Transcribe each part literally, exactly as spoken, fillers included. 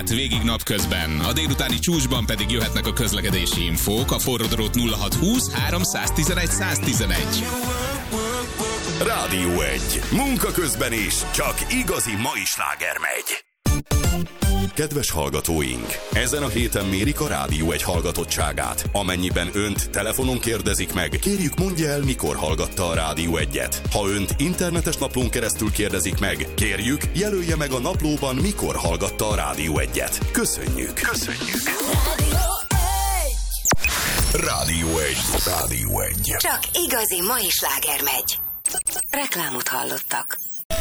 Végig napközben, a délutáni csúcsban pedig jöhetnek a közlekedési infók, a forródrót nulla hat húsz háromszáztizenegy száztizenegy. Rádió egy. Munka közben is, csak igazi mai sláger megy. Kedves hallgatóink! Ezen a héten mérik a Rádió egy hallgatottságát. Amennyiben önt telefonon kérdezik meg, kérjük mondja el, mikor hallgatta a Rádió egyet. Ha önt internetes naplón keresztül kérdezik meg, kérjük jelölje meg a naplóban, mikor hallgatta a Rádió egyet. Köszönjük! Köszönjük! Rádió egy. Rádió egy. Csak igazi mai sláger megy. Reklámot hallottak.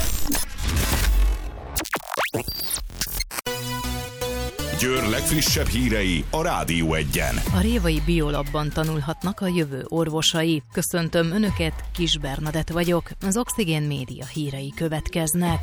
Győr legfrissebb hírei a Rádió egyen. A Révai Biolabban tanulhatnak a jövő orvosai. Köszöntöm Önöket, Kis Bernadett vagyok. Az Oxigén Média hírei következnek.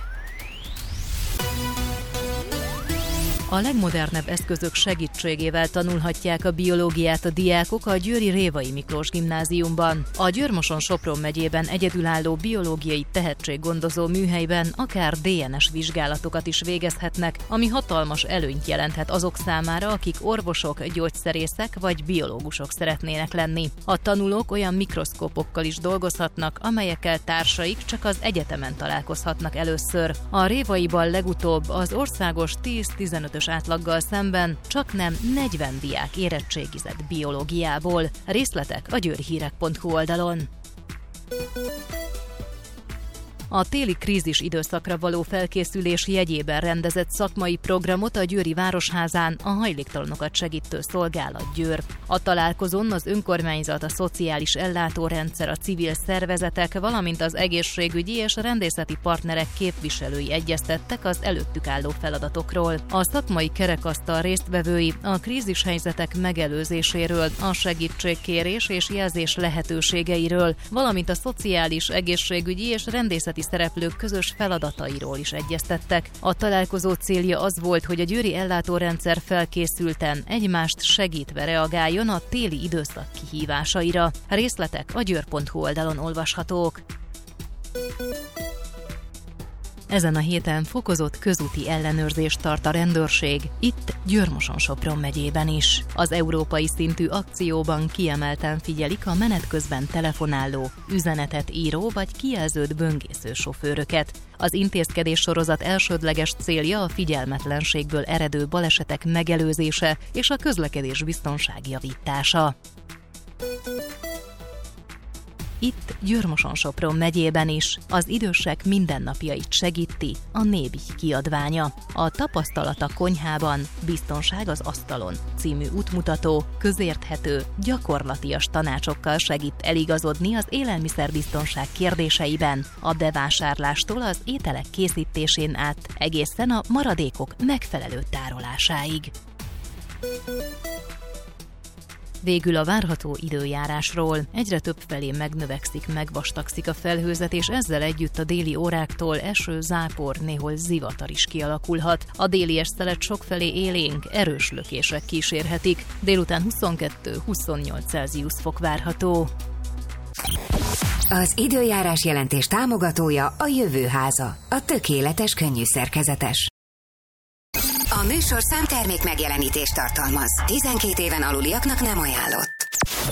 A legmodernebb eszközök segítségével tanulhatják a biológiát a diákok a győri Révai Miklós Gimnáziumban. A Győr-Moson-Sopron megyében egyedülálló biológiai tehetséggondozó műhelyben akár dé en es vizsgálatokat is végezhetnek, ami hatalmas előnyt jelenthet azok számára, akik orvosok, gyógyszerészek vagy biológusok szeretnének lenni. A tanulók olyan mikroszkópokkal is dolgozhatnak, amelyekkel társaik csak az egyetemen találkozhatnak először. A Révaiban legutóbb az országos tíz-tizenötös átlaggal szemben csak nem negyven diák érettségizett biológiából. Részletek a győrhírek pont hu oldalon. A téli krízis időszakra való felkészülés jegyében rendezett szakmai programot a Győri Városházán a hajléktalanokat segítő szolgálat Győr. A találkozón az önkormányzat, a szociális ellátórendszer, a civil szervezetek, valamint az egészségügyi és rendészeti partnerek képviselői egyeztettek az előttük álló feladatokról. A szakmai kerekasztal résztvevői a krízishelyzetek megelőzéséről, a segítségkérés és jelzés lehetőségeiről, valamint a szociális, egészségügyi és rendészeti szereplők közös feladatairól is egyeztettek. A találkozó célja az volt, hogy a győri ellátórendszer felkészülten, egymást segítve reagáljon a téli időszak kihívásaira. Részletek a győr pont hu oldalon olvashatók. Ezen a héten fokozott közúti ellenőrzést tart a rendőrség, itt Győr-Moson-Sopron megyében is. Az európai szintű akcióban kiemelten figyelik a menet közben telefonáló, üzenetet író vagy kijelzőt böngésző sofőröket. Az intézkedés sorozat elsődleges célja a figyelmetlenségből eredő balesetek megelőzése és a közlekedés biztonság javítása. Itt Győr-Moson-Sopron megyében is az idősek mindennapjait segíti a Nébih kiadványa. A Tapasztalat a konyhában, biztonság az asztalon című útmutató közérthető, gyakorlatias tanácsokkal segít eligazodni az élelmiszerbiztonság kérdéseiben, a bevásárlástól az ételek készítésén át egészen a maradékok megfelelő tárolásáig. Végül a várható időjárásról. Egyre több felé megnövekszik, megvastagszik a felhőzet, és ezzel együtt a déli óráktól eső, zápor, néhol zivatar is kialakulhat. A déli eszelet sokfelé élénk, erős lökések kísérhetik. Délután huszonkettő-huszonnyolc Celsius fok várható. Az időjárás jelentés támogatója a Jövőháza, a tökéletes könnyűszerkezetes. A műsorszám termék megjelenítést tartalmaz. tizenkét éven aluliaknak nem ajánlott.